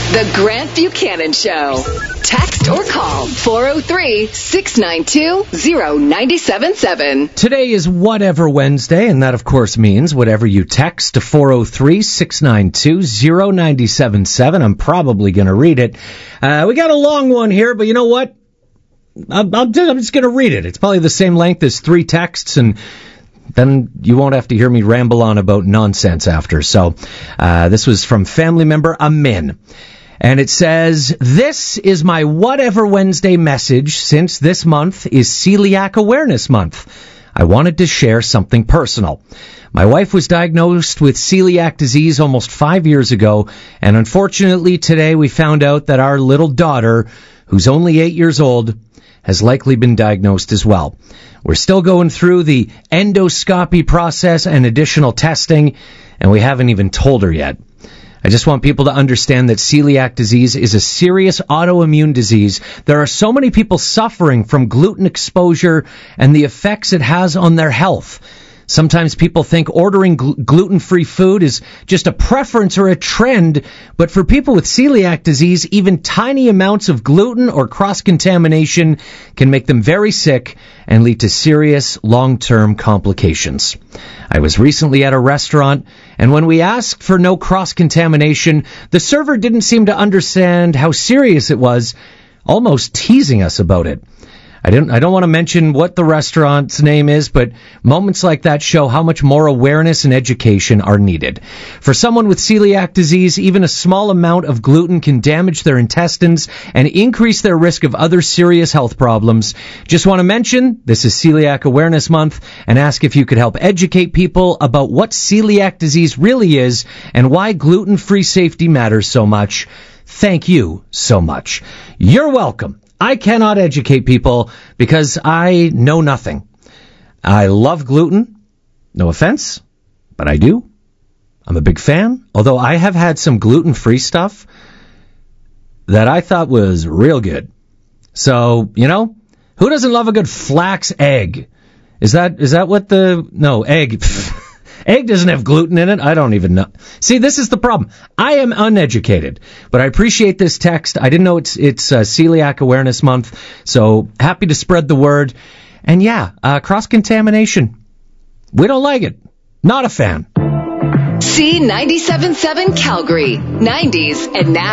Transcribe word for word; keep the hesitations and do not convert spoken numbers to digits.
The Grant Buchanan Show. Text or call four oh three, six nine two, oh nine seven seven. Today is Whatever Wednesday, and that, of course, means whatever you text to four oh three, six nine two, oh nine seven seven. I'm probably going to read it. Uh, we got a long one here, but you know what? I'm, I'm just going to read it. It's probably the same length as three texts, and then you won't have to hear me ramble on about nonsense after. So uh, this was from family member Amin. And it says, this is my Whatever Wednesday message since this month is Celiac Awareness Month. I wanted to share something personal. My wife was diagnosed with celiac disease almost five years ago, and unfortunately today we found out that our little daughter, who's only eight years old, has likely been diagnosed as well. We're still going through the endoscopy process and additional testing, and we haven't even told her yet. I just want people to understand that celiac disease is a serious autoimmune disease. There are so many people suffering from gluten exposure and the effects it has on their health. Sometimes people think ordering gl- gluten-free food is just a preference or a trend, but for people with celiac disease, even tiny amounts of gluten or cross-contamination can make them very sick and lead to serious long-term complications. I was recently at a restaurant, and when we asked for no cross-contamination, the server didn't seem to understand how serious it was, almost teasing us about it. I don't, I don't want to mention what the restaurant's name is, but moments like that show how much more awareness and education are needed. For someone with celiac disease, even a small amount of gluten can damage their intestines and increase their risk of other serious health problems. Just want to mention, this is Celiac Awareness Month, and ask if you could help educate people about what celiac disease really is and why gluten-free safety matters so much. Thank you so much. You're welcome. I cannot educate people because I know nothing. I love gluten. No offense, but I do. I'm a big fan, although I have had some gluten-free stuff that I thought was real good. So, you know, who doesn't love a good flax egg? Is that is that what the... No, egg... Egg doesn't have gluten in it. I don't even know. See, this is the problem. I am uneducated, but I appreciate this text. I didn't know it's it's uh, Celiac Awareness Month, so happy to spread the word. And yeah, uh, cross-contamination. We don't like it. Not a fan. C ninety-seven point seven Calgary, nineties and now.